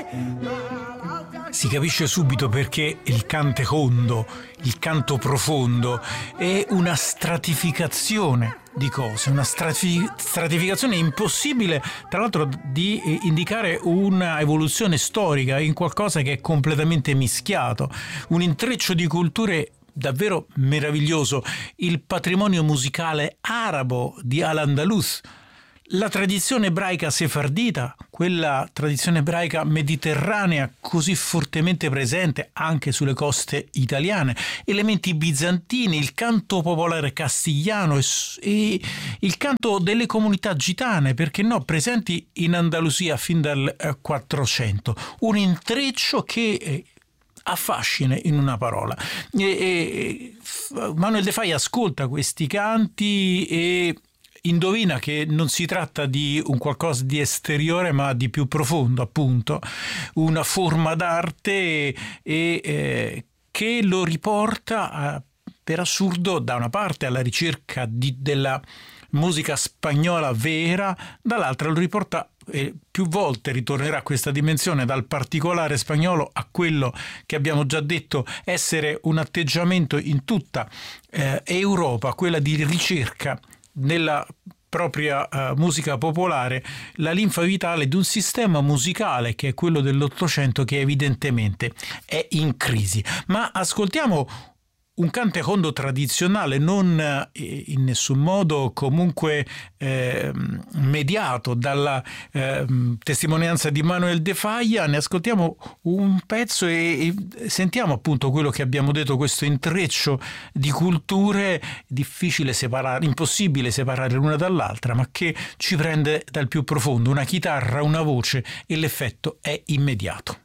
Si capisce subito perché il cantecondo, il canto profondo, è una stratificazione di cose, una stratificazione impossibile, tra l'altro, di indicare una evoluzione storica in qualcosa che è completamente mischiato, un intreccio di culture davvero meraviglioso, il patrimonio musicale arabo di Al-Andalus, la tradizione ebraica sefardita, quella tradizione ebraica mediterranea così fortemente presente anche sulle coste italiane, elementi bizantini, il canto popolare castigliano e il canto delle comunità gitane, perché no, presenti in Andalusia fin dal 400, un intreccio che affascina in una parola. Manuel De Falla ascolta questi canti e indovina che non si tratta di un qualcosa di esteriore ma di più profondo, appunto, una forma d'arte che lo riporta per assurdo da una parte alla ricerca della musica spagnola vera, dall'altra lo riporta più volte ritornerà a questa dimensione dal particolare spagnolo a quello che abbiamo già detto essere un atteggiamento in tutta Europa, quella di ricerca nella propria musica popolare, la linfa vitale di un sistema musicale che è quello dell'Ottocento, che evidentemente è in crisi. Ma ascoltiamo un cantecondo tradizionale, non in nessun modo comunque mediato dalla testimonianza di Manuel De Falla. Ne ascoltiamo un pezzo e sentiamo appunto quello che abbiamo detto, questo intreccio di culture difficile separare, impossibile separare l'una dall'altra, ma che ci prende dal più profondo, una chitarra, una voce, e l'effetto è immediato.